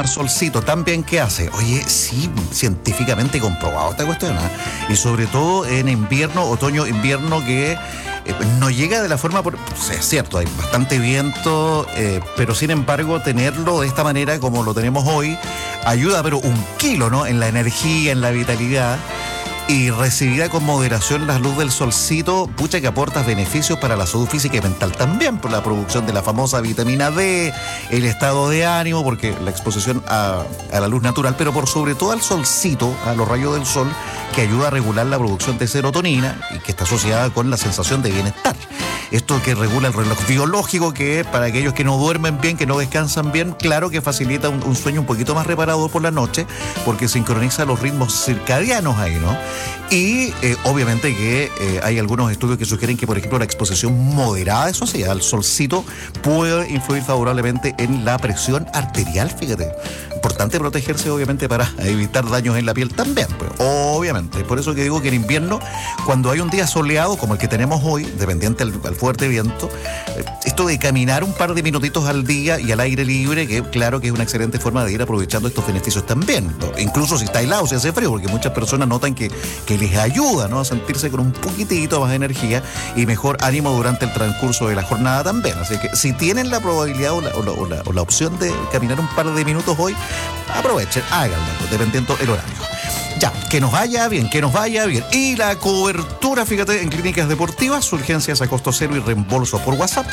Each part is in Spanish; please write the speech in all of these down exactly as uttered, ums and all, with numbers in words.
solcito, tan bien que hace. Oye, sí, científicamente comprobado esta cuestión, ¿eh? Y sobre todo en invierno, otoño, invierno, que eh, no llega de la forma, por, pues es cierto, hay bastante viento, eh, pero sin embargo tenerlo de esta manera como lo tenemos hoy ayuda, pero un kilo, ¿no? En la energía, en la vitalidad. Y recibida con moderación la luz del solcito, pucha que aporta beneficios para la salud física y mental también, por la producción de la famosa vitamina D, el estado de ánimo, porque la exposición a, a la luz natural, pero por sobre todo al solcito, a los rayos del sol, que ayuda a regular la producción de serotonina y que está asociada con la sensación de bienestar. Esto que regula el reloj biológico, que para aquellos que no duermen bien, que no descansan bien, claro que facilita un, un sueño un poquito más reparador por la noche, porque sincroniza los ritmos circadianos ahí, ¿no? Y eh, obviamente que eh, hay algunos estudios que sugieren que, por ejemplo, la exposición moderada, eso sí, al solcito puede influir favorablemente en la presión arterial, fíjate. Importante protegerse, obviamente, para evitar daños en la piel también, pues, obviamente. Por eso que digo que en invierno, cuando hay un día soleado como el que tenemos hoy, dependiente al, al fuerte viento, eh, esto de caminar un par de minutitos al día y al aire libre, que claro que es una excelente forma de ir aprovechando estos beneficios también, ¿no? Incluso si está helado, si hace frío, porque muchas personas notan que, que les ayuda, ¿no?, a sentirse con un poquitito más de energía y mejor ánimo durante el transcurso de la jornada también. Así que si tienen la probabilidad o la, o la, o la, o la opción de caminar un par de minutos hoy, aprovechen, háganlo, dependiendo el horario. Ya, que nos vaya bien, que nos vaya bien. Y la cobertura, fíjate, en clínicas deportivas, urgencias a costo cero y reembolso por WhatsApp.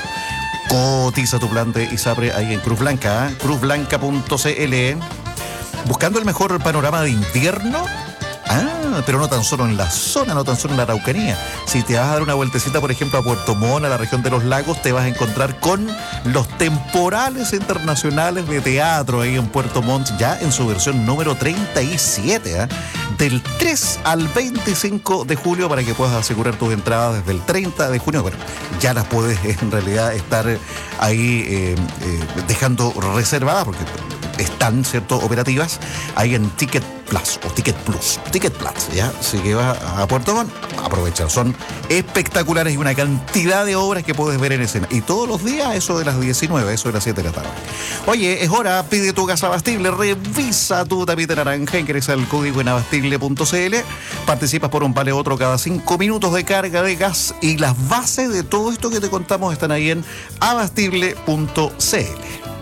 Cotiza tu plan de ISAPRE ahí en Cruz Blanca, ¿eh? cruz blanca punto c l. Buscando el mejor panorama de invierno. Ah, pero no tan solo en la zona, no tan solo en la Araucanía. Si te vas a dar una vueltecita, por ejemplo, a Puerto Montt, a la región de los lagos, te vas a encontrar con los temporales internacionales de teatro ahí en Puerto Montt, ya en su versión número treinta y siete, ¿eh? Del tres al veinticinco de julio, para que puedas asegurar tus entradas desde el treinta de junio. Bueno, ya las puedes en realidad estar ahí eh, eh, dejando reservadas, porque están, ¿cierto?, operativas ahí en Ticket Plus o Ticket Plus, Ticket Plus, ¿ya? Así que vas a Puerto Montt, aprovecha. Son espectaculares y una cantidad de obras que puedes ver en escena. Y todos los días, eso de las diecinueve, eso de las siete de la tarde. Oye, es hora, pide tu gas Abastible, revisa tu tapita naranja, ingresa el código en abastible punto c l, participas por un vale otro cada cinco minutos de carga de gas y las bases de todo esto que te contamos están ahí en abastible punto c l.